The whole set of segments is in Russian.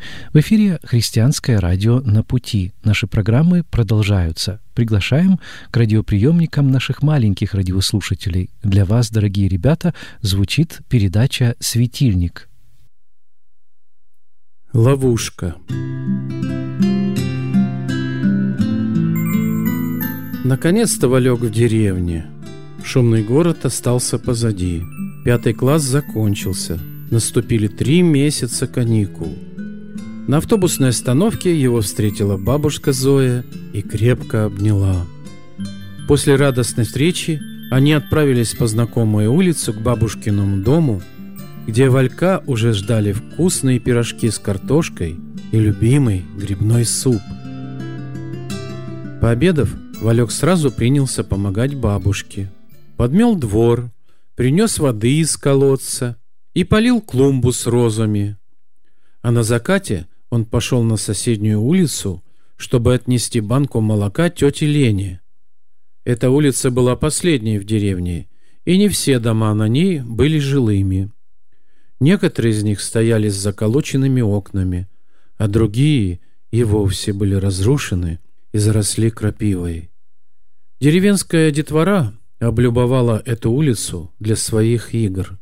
В эфире «Христианское радио на пути». Наши программы продолжаются. Приглашаем к радиоприемникам наших маленьких радиослушателей. Для вас, дорогие ребята, звучит передача «Светильник». Ловушка. Наконец-то Валек в деревне. Шумный город остался позади. 5 класс закончился. Наступили 3 месяца каникул. На автобусной остановке его встретила бабушка Зоя и крепко обняла. После радостной встречи они отправились по знакомой улице к бабушкиному дому, где Валька уже ждали вкусные пирожки с картошкой и любимый грибной суп. Пообедав, Валек сразу принялся помогать бабушке. Подмел двор, принес воды из колодца и полил клумбу с розами. А на закате он пошел на соседнюю улицу, чтобы отнести банку молока тете Лене. Эта улица была последней в деревне, и не все дома на ней были жилыми. Некоторые из них стояли с заколоченными окнами, а другие и вовсе были разрушены и заросли крапивой. Деревенская детвора облюбовала эту улицу для своих игр.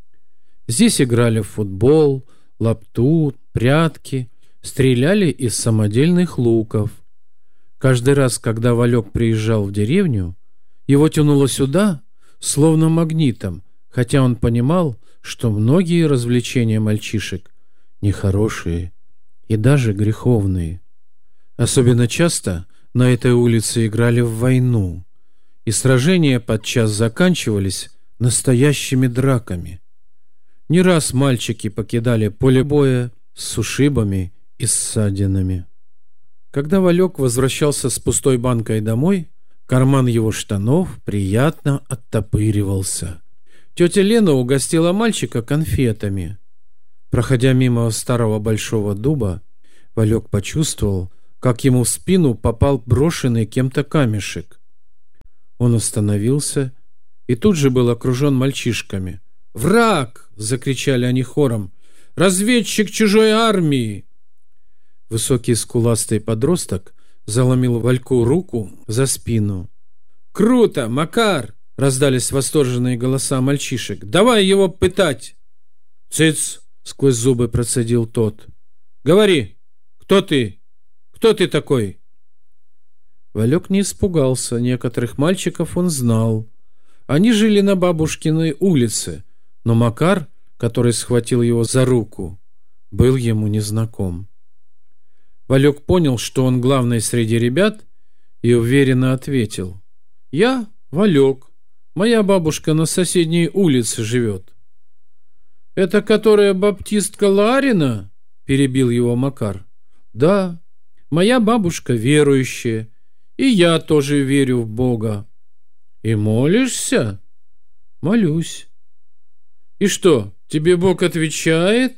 Здесь играли в футбол, лапту, прятки, стреляли из самодельных луков. Каждый раз, когда Валек приезжал в деревню, его тянуло сюда, словно магнитом, хотя он понимал, что многие развлечения мальчишек нехорошие и даже греховные. Особенно часто на этой улице играли в войну, и сражения подчас заканчивались настоящими драками. Не раз мальчики покидали поле боя с ушибами и ссадинами. Когда Валек возвращался с пустой банкой домой, карман его штанов приятно оттопыривался. Тетя Лена угостила мальчика конфетами. Проходя мимо старого большого дуба, Валек почувствовал, как ему в спину попал брошенный кем-то камешек. Он остановился и тут же был окружен мальчишками. «Враг!» — закричали они хором. «Разведчик чужой армии!» Высокий скуластый подросток заломил Вальку руку за спину. «Круто, Макар!» — раздались восторженные голоса мальчишек. «Давай его пытать!» «Цыц!» — сквозь зубы процедил тот. «Говори, кто ты? Кто ты такой?» Валек не испугался. Некоторых мальчиков он знал. Они жили на бабушкиной улице, но Макар, который схватил его за руку, был ему незнаком. Валек понял, что он главный среди ребят, и уверенно ответил: «Я Валек. Моя бабушка на соседней улице живет». «Это которая баптистка Ларина?» — перебил его Макар. «Да, моя бабушка верующая, и я тоже верю в Бога». «И молишься?» «Молюсь». «И что, тебе Бог отвечает?»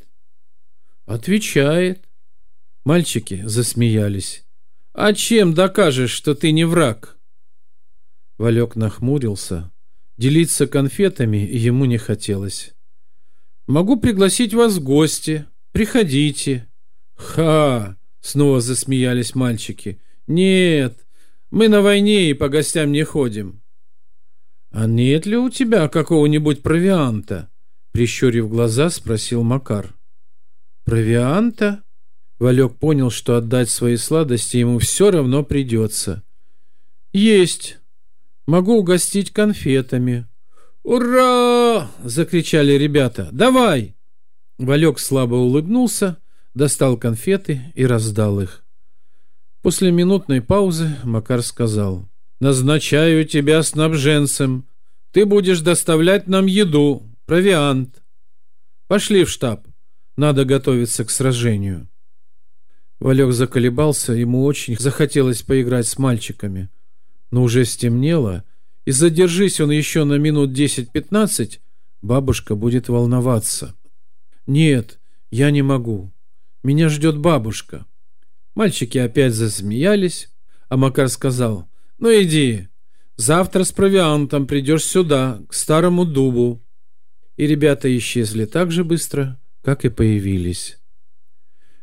«Отвечает». Мальчики засмеялись. «А чем докажешь, что ты не враг?» Валек нахмурился. Делиться конфетами ему не хотелось. «Могу пригласить вас в гости. Приходите». «Ха!» — снова засмеялись мальчики. «Нет, мы на войне и по гостям не ходим». «А нет ли у тебя какого-нибудь провианта?» — прищурив глаза, спросил Макар. «Провианта?» Валек понял, что отдать свои сладости ему все равно придется. «Есть. Могу угостить конфетами». «Ура!» — закричали ребята. «Давай!» Валек слабо улыбнулся, достал конфеты и раздал их. После минутной паузы Макар сказал: «Назначаю тебя снабженцем. Ты будешь доставлять нам еду, провиант. Пошли в штаб. Надо готовиться к сражению». Валек заколебался, ему очень захотелось поиграть с мальчиками. Но уже стемнело, и задержись он еще на минут 10-15, бабушка будет волноваться. «Нет, я не могу. Меня ждет бабушка». Мальчики опять засмеялись, а Макар сказал: «Ну иди, завтра с провиантом придешь сюда, к старому дубу». И ребята исчезли так же быстро, как и появились.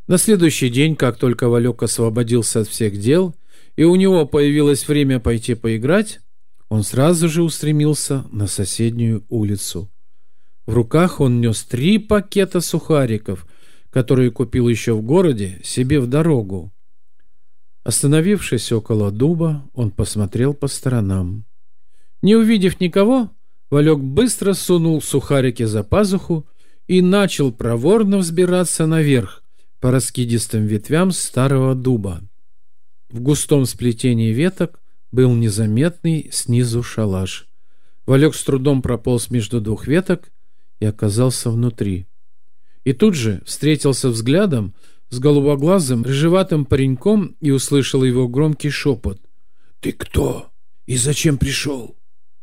На следующий день, как только Валек освободился от всех дел, и у него появилось время пойти поиграть, он сразу же устремился на соседнюю улицу. В руках он нес 3 пакета сухариков, которые купил еще в городе себе в дорогу. Остановившись около дуба, он посмотрел по сторонам. Не увидев никого, Валек быстро сунул сухарики за пазуху и начал проворно взбираться наверх по раскидистым ветвям старого дуба. В густом сплетении веток был незаметный снизу шалаш. Валек с трудом прополз между 2 веток и оказался внутри. И тут же встретился взглядом с голубоглазым, рыжеватым пареньком и услышал его громкий шепот. «Ты кто? И зачем пришел?»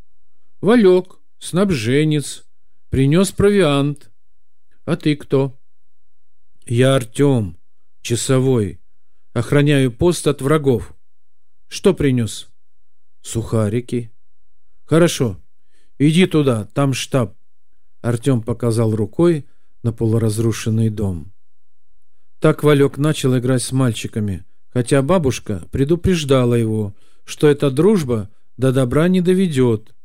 «Валек, снабженец, принес провиант. А ты кто?» «Я Артем, часовой, охраняю пост от врагов. Что принес?» «Сухарики». «Хорошо, иди туда, там штаб». Артем показал рукой на полуразрушенный дом. Так Валек начал играть с мальчиками, хотя бабушка предупреждала его, что эта дружба до добра не доведет.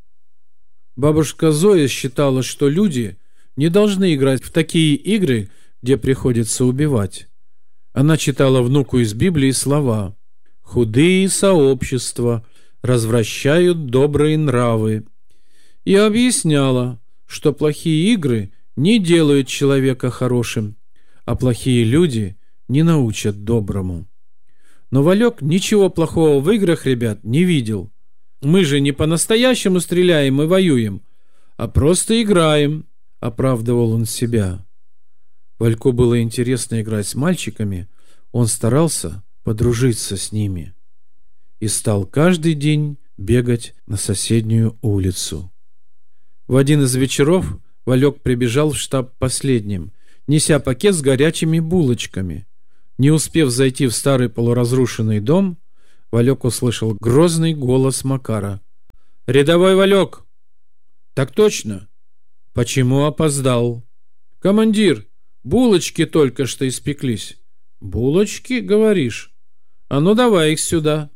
Бабушка Зоя считала, что люди не должны играть в такие игры, где приходится убивать. Она читала внуку из Библии слова: «Худые сообщества развращают добрые нравы», и объясняла, что плохие игры не делают человека хорошим, а плохие люди не научат доброму. Но Валек ничего плохого в играх, ребят, не видел. «Мы же не по-настоящему стреляем и воюем, а просто играем», — оправдывал он себя. Вальку было интересно играть с мальчиками, он старался подружиться с ними и стал каждый день бегать на соседнюю улицу. В один из вечеров Валек прибежал в штаб последним, неся пакет с горячими булочками. Не успев зайти в старый полуразрушенный дом, Валек услышал грозный голос Макара. «Рядовой Валек!» «Так точно!» «Почему опоздал?» «Командир, булочки только что испеклись». «Булочки, говоришь? А ну давай их сюда».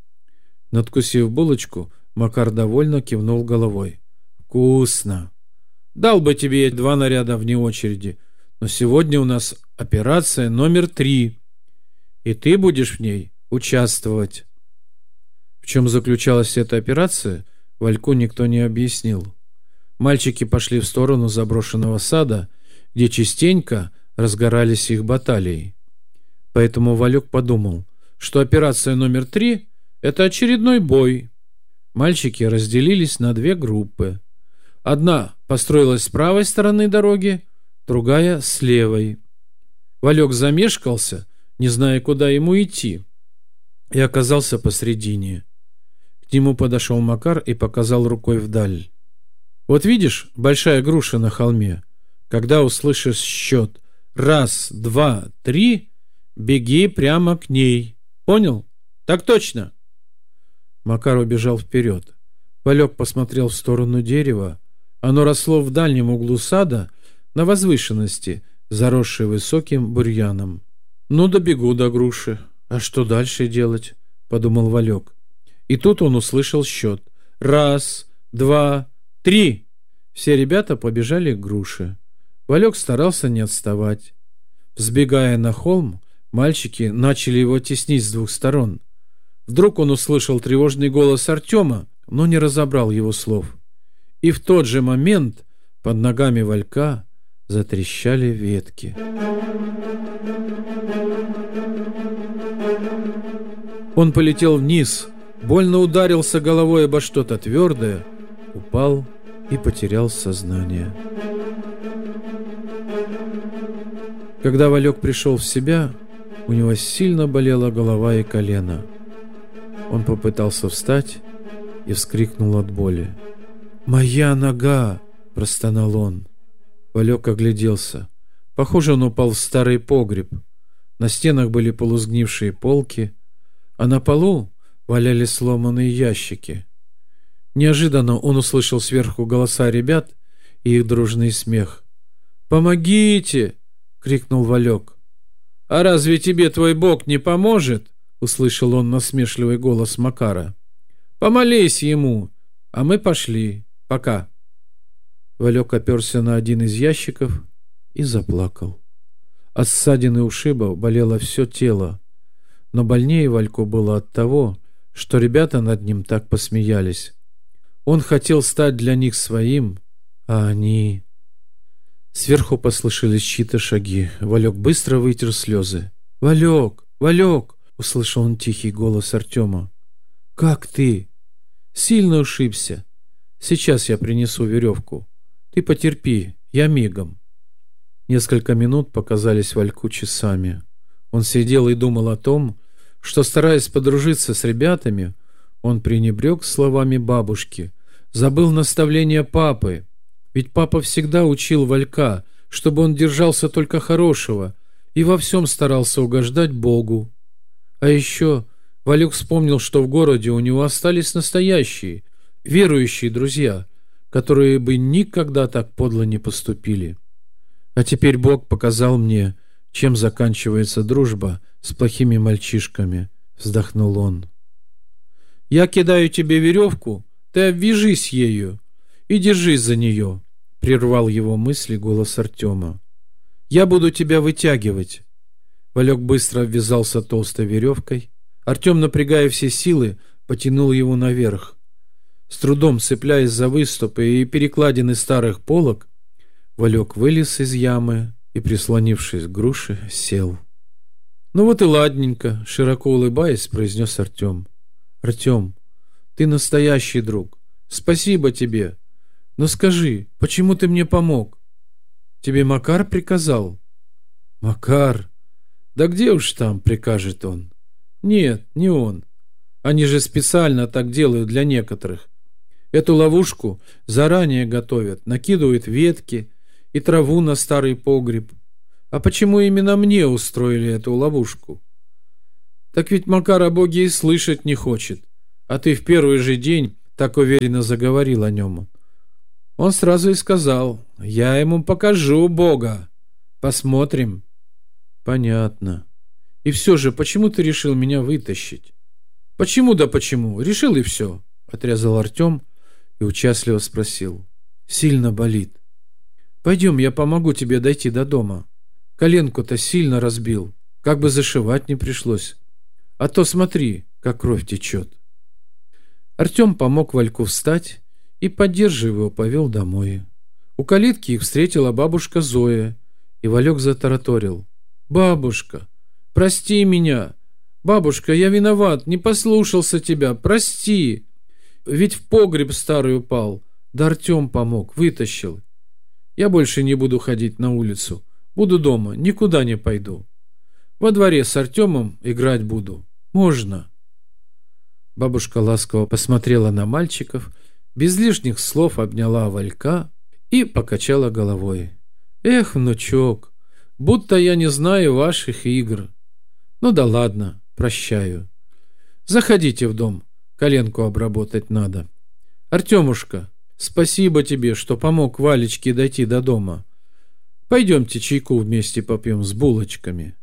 Надкусив булочку, Макар довольно кивнул головой. «Вкусно! Дал бы тебе 2 наряда вне очереди, но сегодня у нас операция номер 3, и ты будешь в ней участвовать». В чем заключалась эта операция, Вальку никто не объяснил. Мальчики пошли в сторону заброшенного сада, где частенько разгорались их баталии. Поэтому Валек подумал, что операция номер 3 — это очередной бой. Мальчики разделились на 2 группы. Одна построилась с правой стороны дороги, другая — с левой. Валек замешкался, не зная, куда ему идти, и оказался посредине. К нему подошел Макар и показал рукой вдаль. «Вот видишь, большая груша на холме? Когда услышишь счет 1, 2, 3, беги прямо к ней. Понял?» «Так точно!» Макар убежал вперед. Валек посмотрел в сторону дерева. Оно росло в дальнем углу сада, на возвышенности, заросшей высоким бурьяном. «Ну, добегу до груши. А что дальше делать?» — подумал Валек. И тут он услышал счет. 1, 2, 3. Все ребята побежали к груше. Валек старался не отставать. Взбегая на холм, мальчики начали его теснить с 2 сторон. Вдруг он услышал тревожный голос Артема, но не разобрал его слов. И в тот же момент под ногами Валька затрещали ветки. Он полетел вниз, больно ударился головой обо что-то твердое, упал и потерял сознание. Когда Валек пришел в себя, у него сильно болела голова и колено. Он попытался встать и вскрикнул от боли. «Моя нога!» – простонал он. Валек огляделся. Похоже, он упал в старый погреб. На стенах были полусгнившие полки, а на полу валялись сломанные ящики. Неожиданно он услышал сверху голоса ребят и их дружный смех. «Помогите!» — крикнул Валек. «А разве тебе твой Бог не поможет?» — услышал он насмешливый голос Макара. «Помолись ему, а мы пошли. Пока». Валек оперся на один из ящиков и заплакал. От ссадин и ушибов болело все тело, но больнее Вальку было от того, что ребята над ним так посмеялись. Он хотел стать для них своим, а они... Сверху послышались чьи-то шаги. Валек быстро вытер слезы. «Валек! Валек!» — услышал он тихий голос Артема. «Как ты? Сильно ушибся? Сейчас я принесу веревку. Ты потерпи, я мигом». Несколько минут показались Вальку часами. Он сидел и думал о том, что, стараясь подружиться с ребятами, он пренебрег словами бабушки, забыл наставления папы. Ведь папа всегда учил Валька, чтобы он держался только хорошего и во всем старался угождать Богу. А еще Валек вспомнил, что в городе у него остались настоящие, верующие друзья, которые бы никогда так подло не поступили. А теперь Бог показал мне, чем заканчивается дружба с плохими мальчишками, вздохнул он. «Я кидаю тебе веревку, ты обвяжись ею и держись за нее», прервал его мысли голос Артема. «Я буду тебя вытягивать». Валек быстро обвязался толстой веревкой. Артем, напрягая все силы, потянул его наверх. С трудом цепляясь за выступы и перекладины старых полок, Валек вылез из ямы и, прислонившись к груше, сел. «Ну вот и ладненько», — широко улыбаясь, произнес Артем. «Артем, ты настоящий друг. Спасибо тебе. Но скажи, почему ты мне помог? Тебе Макар приказал?» «Макар? Да где уж там прикажет он? Нет, не он. Они же специально так делают для некоторых. Эту ловушку заранее готовят, накидывают ветки и траву на старый погреб. А почему именно мне устроили эту ловушку? Так ведь Макар о Боге и слышать не хочет. А ты в первый же день так уверенно заговорил о нем. Он сразу и сказал: я ему покажу Бога. Посмотрим». «Понятно. И все же, почему ты решил меня вытащить?» «Почему да почему? Решил и все», — отрезал Артем и участливо спросил: «Сильно болит? Пойдем, я помогу тебе дойти до дома. Коленку-то сильно разбил, как бы зашивать не пришлось. А то смотри, как кровь течет». Артем помог Вальку встать и, поддерживая его, повел домой. У калитки их встретила бабушка Зоя, и Валек затараторил: «Бабушка, прости меня! Бабушка, я виноват, не послушался тебя, прости! Ведь в погреб старый упал, да Артем помог, вытащил. Я больше не буду ходить на улицу, буду дома, никуда не пойду. Во дворе с Артемом играть буду. Можно?» Бабушка ласково посмотрела на мальчиков, без лишних слов обняла Валька и покачала головой. «Эх, внучок, будто я не знаю ваших игр. Ну да ладно, прощаю. Заходите в дом, коленку обработать надо. Артемушка, спасибо тебе, что помог Валечке дойти до дома. Пойдемте чайку вместе попьем с булочками».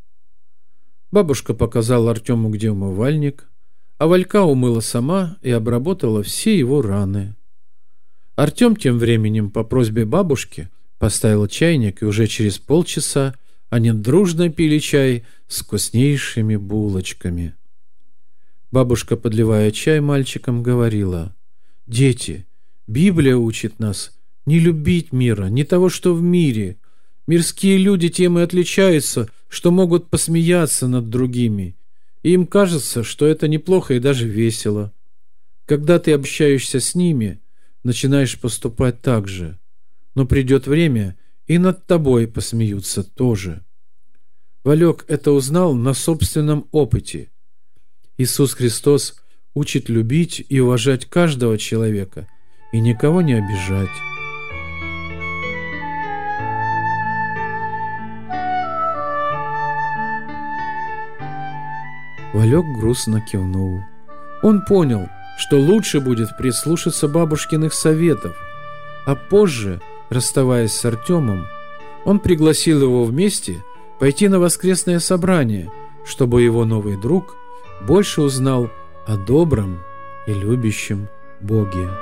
Бабушка показала Артему, где умывальник, а Валька умыла сама и обработала все его раны. Артем тем временем по просьбе бабушки поставил чайник, и уже через полчаса они дружно пили чай с вкуснейшими булочками. Бабушка, подливая чай мальчикам, говорила: «Дети, Библия учит нас не любить мира, не того, что в мире. Мирские люди тем и отличаются, что могут посмеяться над другими, и им кажется, что это неплохо и даже весело. Когда ты общаешься с ними, начинаешь поступать так же, но придет время, и над тобой посмеются тоже». Валек это узнал на собственном опыте. Иисус Христос учит любить и уважать каждого человека и никого не обижать. Валек грустно кивнул. Он понял, что лучше будет прислушаться бабушкиных советов, а позже, расставаясь с Артемом, он пригласил его вместе пойти на воскресное собрание, чтобы его новый друг больше узнал о добром и любящем Боге.